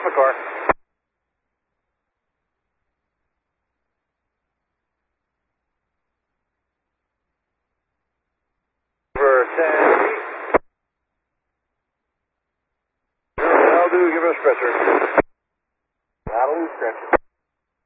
off the car. Over 10 feet. That'll do, give us a stretcher. That'll do, stretcher.